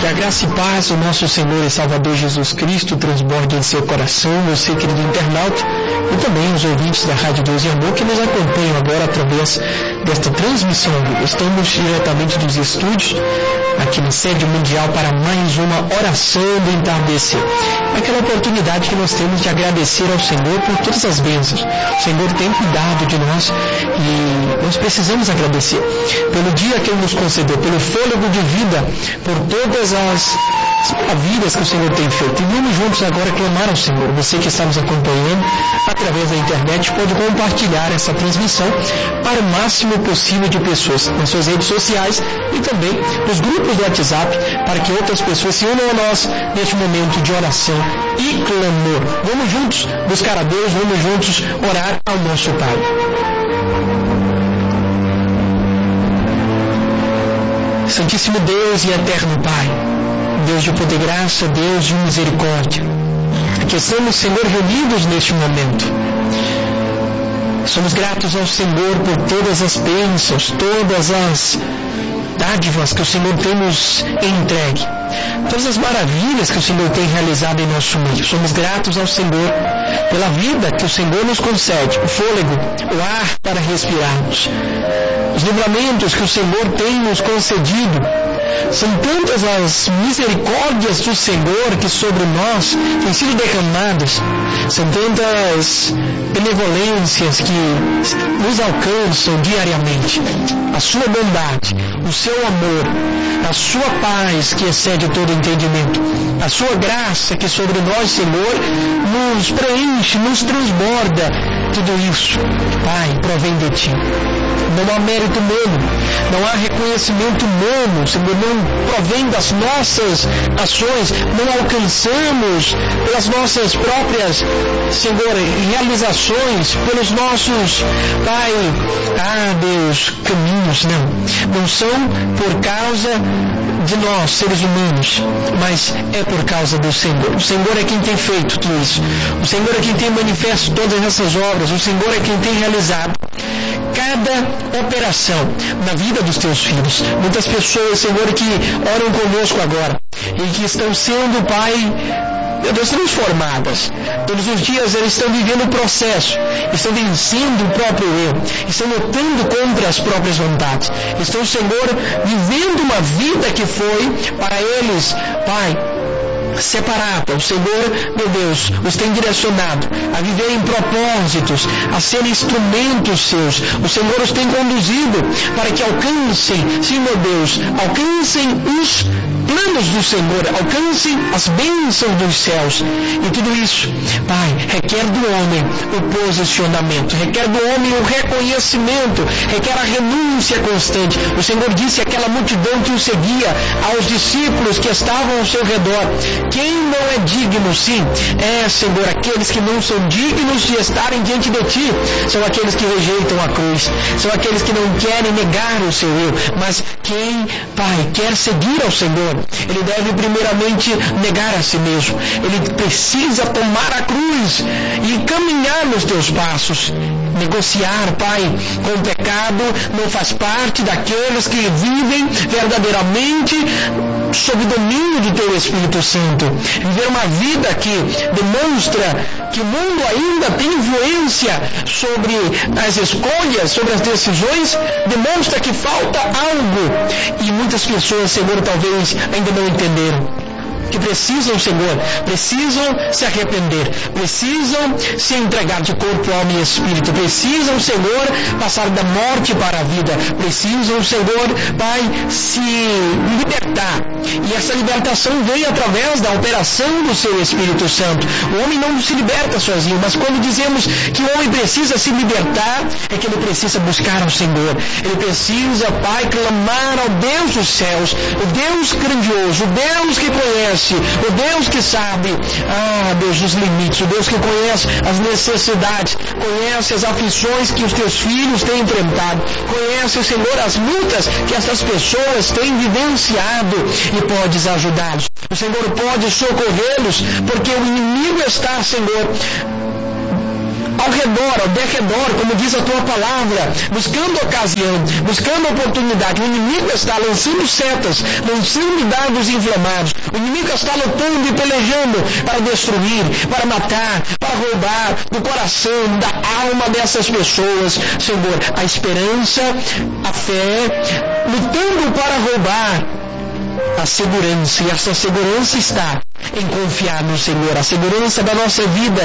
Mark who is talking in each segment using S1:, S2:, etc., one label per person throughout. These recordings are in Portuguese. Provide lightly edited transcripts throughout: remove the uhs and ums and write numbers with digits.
S1: Que a graça e paz do nosso Senhor e Salvador Jesus Cristo transborde em seu coração, você, querido internauta, e também os ouvintes da Rádio Deus e Amor que nos acompanham agora através desta transmissão. Estamos diretamente dos estúdios, aqui na sede mundial, para mais uma oração do entardecer. Aquela oportunidade que nós temos de agradecer ao Senhor por todas as bênçãos. O Senhor tem cuidado de nós e nós precisamos agradecer pelo dia que Ele nos concedeu, pelo fôlego de vida, por todas as maravilhas que o Senhor tem feito. E vamos juntos agora clamar ao Senhor. Você que está nos acompanhando através da internet pode compartilhar essa transmissão para o máximo possível de pessoas nas suas redes sociais e também nos grupos do WhatsApp, para que outras pessoas se unam a nós neste momento de oração e clamor. Vamos juntos buscar a Deus, vamos juntos orar ao nosso Pai. Santíssimo Deus e eterno Pai, Deus de poder e graça, Deus de misericórdia, que estamos, Senhor, reunidos neste momento. Somos gratos ao Senhor por todas as bênçãos, todas as dádivas que o Senhor tem nos entregue, todas as maravilhas que o Senhor tem realizado em nosso meio. Somos gratos ao Senhor pela vida que o Senhor nos concede, o fôlego, o ar para respirarmos, os livramentos que o Senhor tem nos concedido. São tantas as misericórdias do Senhor que sobre nós têm sido derramadas, são tantas benevolências que nos alcançam diariamente. A sua bondade, o seu amor, a sua paz que excede todo entendimento, a sua graça que sobre nós, Senhor, nos preenche, nos transborda. Tudo isso, Pai, provém de Ti. Não há mérito humano, não há reconhecimento humano, Senhor, não provém das nossas ações, não alcançamos pelas nossas próprias, Senhor, realizações, pelos nossos, Pai, Deus, caminhos, não são por causa de nós, seres humanos, mas é por causa do Senhor. O Senhor é quem tem feito tudo isso, o Senhor é quem tem manifesto todas essas obras, o Senhor é quem tem realizado cada operação na vida dos teus filhos. Muitas pessoas, Senhor, que oram conosco agora e que estão sendo, Pai, meu Deus, transformadas. Todos os dias eles estão vivendo o processo, estão vencendo o próprio eu, estão lutando contra as próprias vontades, estão, Senhor, vivendo uma vida que foi para eles, Pai, separada. O Senhor, meu Deus, os tem direcionado a viver em propósitos, a serem instrumentos seus. O Senhor os tem conduzido para que alcancem, sim, meu Deus, alcancem os planos do Senhor, alcancem as bênçãos dos céus. E tudo isso, Pai, requer do homem o posicionamento, requer do homem o reconhecimento, requer a renúncia constante. O Senhor disse àquela multidão que o seguia, aos discípulos que estavam ao seu redor: quem não é digno, sim, Senhor, aqueles que não são dignos de estarem diante de Ti, são aqueles que rejeitam a cruz, são aqueles que não querem negar o seu eu, mas quem, Pai, quer seguir ao Senhor, ele deve primeiramente negar a si mesmo, ele precisa tomar a cruz e caminhar nos Teus passos. Negociar, Pai, com o pecado não faz parte daqueles que vivem verdadeiramente sob o domínio do Teu Espírito Santo. Viver uma vida que demonstra que o mundo ainda tem influência sobre as escolhas, sobre as decisões, demonstra que falta algo. E muitas pessoas, Senhor, talvez ainda não entenderam que precisam, Senhor, precisam se arrepender, precisam se entregar de corpo, alma e espírito, precisam, Senhor, passar da morte para a vida, precisam, Senhor, Pai, se libertar. E essa libertação vem através da operação do Seu Espírito Santo. O homem não se liberta sozinho, mas quando dizemos que o homem precisa se libertar, é que ele precisa buscar ao Senhor. Ele precisa, Pai, clamar ao Deus dos céus, o Deus grandioso, o Deus que conhece, o Deus que sabe, Deus, dos limites, o Deus que conhece as necessidades, conhece as aflições que os Teus filhos têm enfrentado, conhece, Senhor, as lutas que essas pessoas têm vivenciado e podes ajudá-los. O Senhor pode socorrê-los, porque o inimigo está, Senhor, ao redor, ao derredor, como diz a tua palavra, buscando ocasião, buscando oportunidade. O inimigo está lançando setas, lançando dados inflamados. O inimigo está lutando e pelejando para destruir, para matar, para roubar do coração, da alma dessas pessoas. Senhor, a esperança, a fé, lutando para roubar a segurança, e essa segurança está em confiar no Senhor. A segurança da nossa vida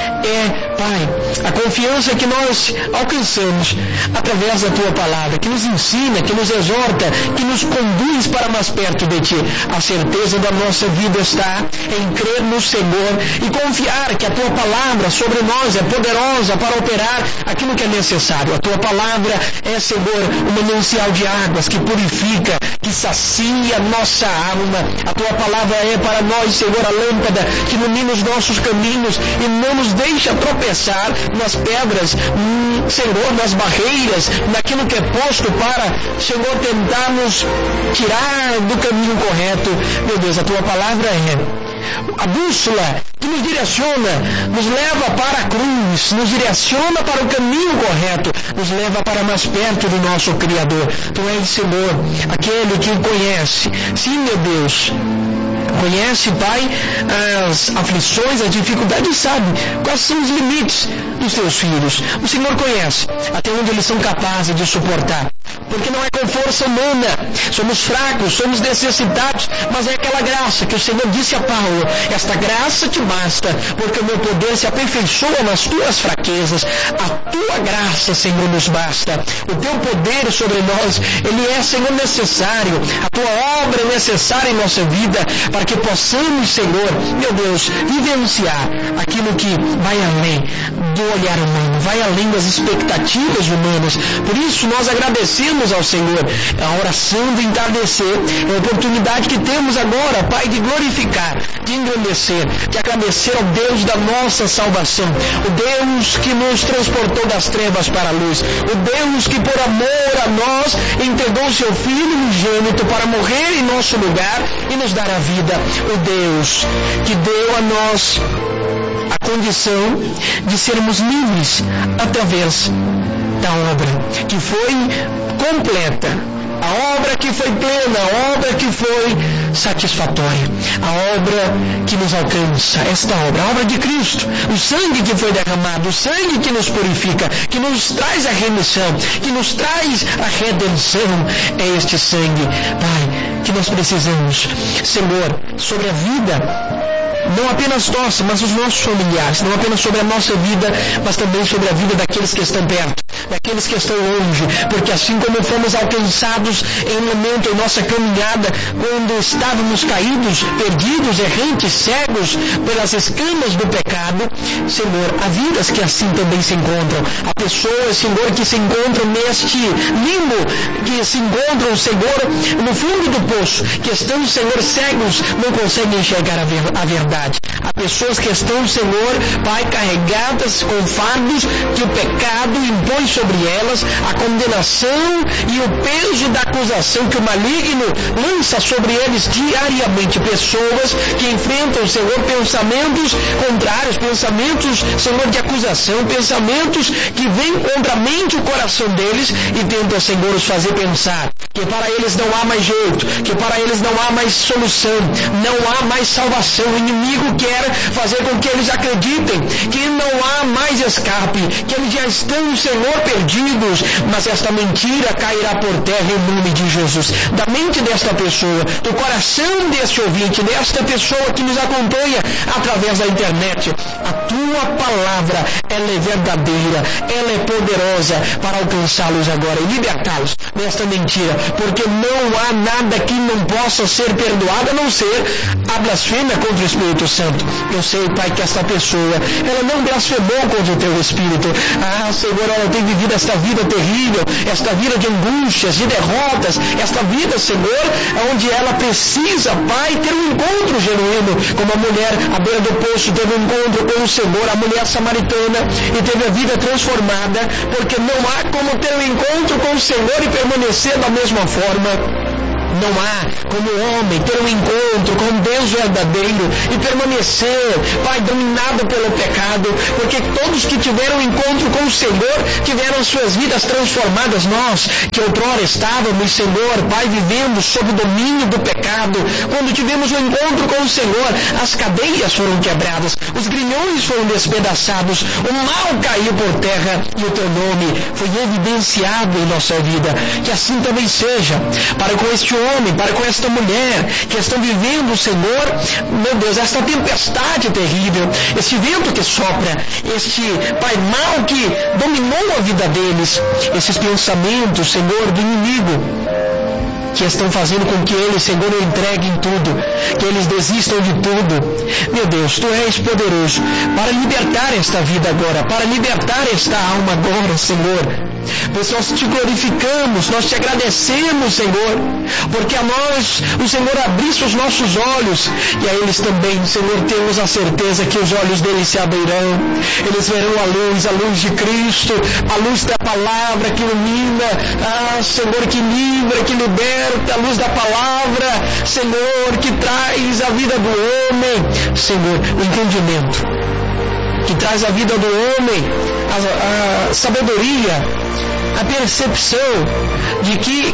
S1: é, Pai, a confiança que nós alcançamos através da Tua Palavra, que nos ensina, que nos exorta, que nos conduz para mais perto de Ti. A certeza da nossa vida está em crer no Senhor e confiar que a Tua Palavra sobre nós é poderosa para operar aquilo que é necessário. A Tua Palavra é, Senhor, um manancial de águas que purifica, que sacia nossa alma. A Tua Palavra é para nós, Senhor, a lâmpada que ilumina os nossos caminhos e não nos deixa tropeçar nas pedras, Senhor, nas barreiras, naquilo que é posto para, Senhor, tentar nos tirar do caminho correto. Meu Deus, a Tua Palavra é a bússola que nos direciona, nos leva para a cruz, nos direciona para o caminho correto, nos leva para mais perto do nosso Criador. Tu és, Senhor, aquele que conhece. Sim, meu Deus, conhece, Pai, as aflições, as dificuldades, sabe quais são os limites dos teus filhos. O Senhor conhece até onde eles são capazes de suportar, porque não é com força humana, somos fracos, somos necessitados, mas é aquela graça que o Senhor disse a Paulo: esta graça te basta, porque o meu poder se aperfeiçoa nas tuas fraquezas. A tua graça, Senhor, nos basta. O teu poder sobre nós, ele é, Senhor, necessário. A tua obra é necessária em nossa vida, para que possamos, Senhor, meu Deus, vivenciar aquilo que vai além do olhar humano, vai além das expectativas humanas. Por isso nós agradecemos ao Senhor a oração do entardecer, a oportunidade que temos agora, Pai, de glorificar, de engrandecer, de agradecer ao Deus da nossa salvação, o Deus que nos transportou das trevas para a luz, o Deus que por amor a nós entregou seu Filho unigênito para morrer em nosso lugar e nos dar a vida, o Deus que deu a nós a condição de sermos livres através da obra que foi completa, a obra que foi plena, a obra que foi satisfatória, a obra que nos alcança, esta obra, a obra de Cristo, o sangue que foi derramado, o sangue que nos purifica, que nos traz a remissão, que nos traz a redenção. É este sangue, Pai, que nós precisamos, Senhor, sobre a vida, não apenas nossa, mas os nossos familiares, não apenas sobre a nossa vida, mas também sobre a vida daqueles que estão perto, daqueles que estão longe, porque assim como fomos alcançados em um momento em nossa caminhada, quando estávamos caídos, perdidos, errantes, cegos pelas escamas do pecado, Senhor, há vidas que assim também se encontram, há pessoas, Senhor, que se encontram neste limbo, que se encontram, Senhor, no fundo do poço, que estão, Senhor, cegos, não conseguem enxergar a verdade. Há pessoas que estão, Senhor, Pai, carregadas com fardos que o pecado impõe sobre elas, a condenação e o peso da acusação que o maligno lança sobre eles diariamente. Pessoas que enfrentam, Senhor, pensamentos contrários, pensamentos, Senhor, de acusação, pensamentos que vêm contra a mente e o coração deles e tentam, Senhor, os fazer pensar que para eles não há mais jeito, que para eles não há mais solução, não há mais salvação. O inimigo quer fazer com que eles acreditem que não há mais escape, que eles já estão, Senhor, perdidos, mas esta mentira cairá por terra em nome de Jesus. Da mente desta pessoa, do coração deste ouvinte, desta pessoa que nos acompanha através da internet, a tua palavra, ela é verdadeira, ela é poderosa para alcançá-los agora e libertá-los desta mentira, porque não há nada que não possa ser perdoado a não ser a blasfêmia contra o Espírito Santo. Eu sei, Pai, que esta pessoa, ela não blasfemou contra o teu Espírito. Senhor, ela tem vivido esta vida terrível, esta vida de angústias, de derrotas, esta vida, Senhor, onde ela precisa, Pai, ter um encontro genuíno, como a mulher à beira do poço teve um encontro com o Senhor, a mulher samaritana, e teve a vida transformada, porque não há como ter um encontro com o Senhor e permanecer da mesma forma. Não há como o homem ter um encontro com Deus verdadeiro e permanecer, Pai, dominado pelo pecado, porque todos que tiveram um encontro com o Senhor tiveram suas vidas transformadas. Nós, que outrora estávamos, Senhor, Pai, vivendo sob o domínio do pecado, quando tivemos um encontro com o Senhor, as cadeias foram quebradas, os grilhões foram despedaçados, o mal caiu por terra e o teu nome foi evidenciado em nossa vida. Que assim também seja para com este homem, para com esta mulher que estão vivendo, Senhor, meu Deus, esta tempestade terrível, este vento que sopra, este, Pai, mal que dominou a vida deles, esses pensamentos, Senhor, do inimigo, que estão fazendo com que eles, Senhor, entreguem tudo, que eles desistam de tudo. Meu Deus, Tu és poderoso para libertar esta vida agora, para libertar esta alma agora, Senhor. Pois nós Te glorificamos, nós Te agradecemos, Senhor, porque a nós o Senhor abrisse os nossos olhos, e a eles também, Senhor, temos a certeza que os olhos deles se abrirão, eles verão a luz de Cristo, a luz da palavra que ilumina, Senhor, que livra, que liberta, a luz da palavra, Senhor, que traz a vida do homem, Senhor, o entendimento, que traz a vida do homem, a sabedoria, a percepção de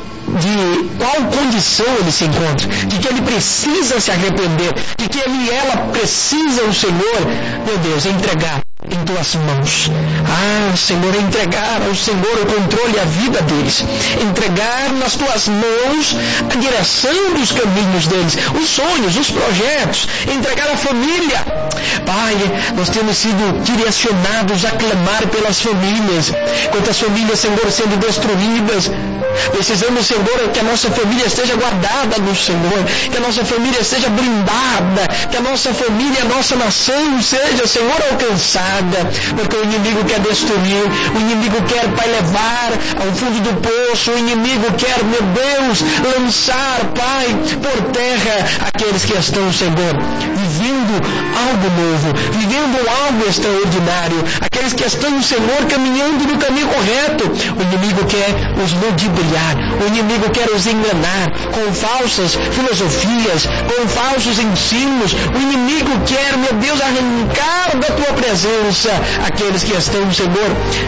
S1: qual condição ele se encontra, de que ele precisa se arrepender, de que ele e ela precisam, o Senhor, meu Deus, entregar em Tuas mãos. Senhor, entregar ao Senhor o controle e a vida deles, entregar nas Tuas mãos a direção dos caminhos deles, os sonhos, os projetos, entregar a família. Pai, nós temos sido direcionados a clamar pelas famílias, quantas famílias, Senhor, sendo destruídas. Precisamos, Senhor, que a nossa família esteja guardada no Senhor, que a nossa família seja blindada, que a nossa família, a nossa nação seja, Senhor, alcançada, porque o inimigo quer destruir, o inimigo quer, Pai, levar ao fundo do poço, o inimigo quer, meu Deus, lançar, Pai, por terra aqueles que estão, Senhor, vivendo algo novo, vivendo algo extraordinário, aqueles que estão, Senhor, caminhando no caminho correto. O inimigo quer os ludibriar, o inimigo quer os enganar com falsas filosofias, com falsos ensinos. O inimigo quer, meu Deus, arrancar da Tua presença aqueles que estão, Senhor,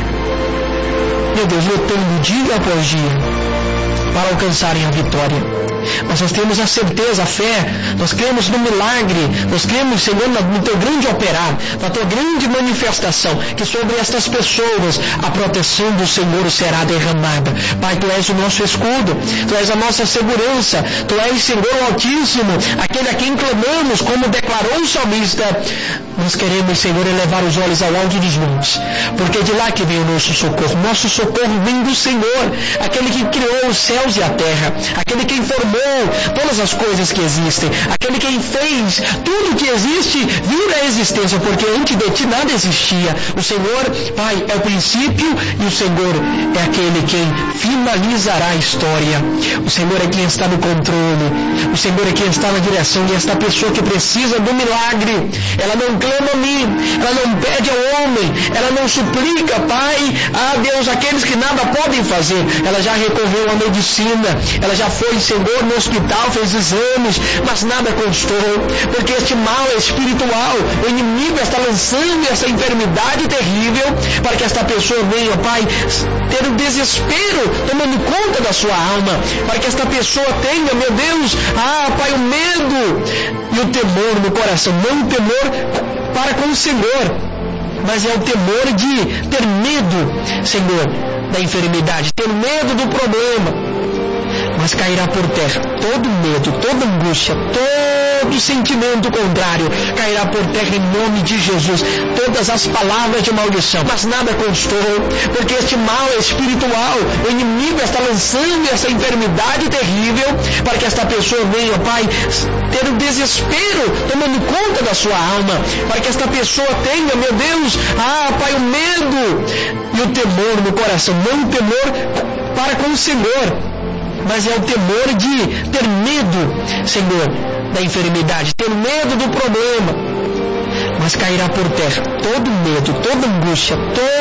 S1: meu Deus, lutando dia após dia para alcançarem a vitória. Mas nós temos a certeza, a fé, nós cremos no milagre, nós cremos, Senhor, no Teu grande operar, na Tua grande manifestação, que sobre estas pessoas a proteção do Senhor será derramada. Pai, Tu és o nosso escudo, Tu és a nossa segurança, Tu és, Senhor, o Altíssimo, aquele a quem clamamos, como declarou o salmista. Nós queremos, Senhor, elevar os olhos ao alto dos montes, porque de lá que vem o nosso socorro vem do Senhor, aquele que criou os céus e a terra, aquele que informou todas as coisas que existem, aquele que fez tudo que existe vir à existência, porque antes de Ti nada existia. O Senhor, Pai, é o princípio e o Senhor é aquele quem finalizará a história. O Senhor é quem está no controle, o Senhor é quem está na direção, e esta pessoa que precisa do milagre, ela não clama a mim, ela não pede ao homem, ela não suplica, Pai, a Deus, aqueles que nada podem fazer. Ela já recorreu à medicina, ela já foi, Senhor, no hospital, fez exames, mas nada constou, porque este mal é espiritual. O inimigo está lançando essa enfermidade terrível para que esta pessoa venha, Pai, ter o desespero tomando conta da sua alma, para que esta pessoa tenha, meu Deus, Pai, o medo e o temor no coração, não o temor para com o Senhor, mas é o temor de ter medo, Senhor, da enfermidade, ter medo do problema. Mas cairá por terra todo medo, toda angústia, todo sentimento contrário, cairá por terra em nome de Jesus. Todas as palavras de maldição, mas nada constou, porque este mal é espiritual. O inimigo está lançando essa enfermidade terrível para que esta pessoa venha, Pai, ter o desespero tomando conta da sua alma, para que esta pessoa tenha, meu Deus, Pai, o medo e o temor no coração, não o temor para com o Senhor, mas é o temor de ter medo, Senhor, da enfermidade, ter medo do problema. Mas cairá por terra todo medo, toda angústia,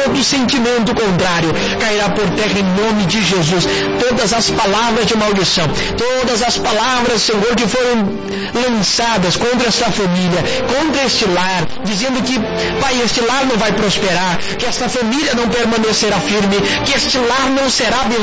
S1: todo sentimento contrário cairá por terra em nome de Jesus. Todas as palavras de maldição, todas as palavras, Senhor, que foram lançadas contra esta família, contra este lar, dizendo que, Pai, este lar não vai prosperar, que esta família não permanecerá firme, que este lar não será abençoado.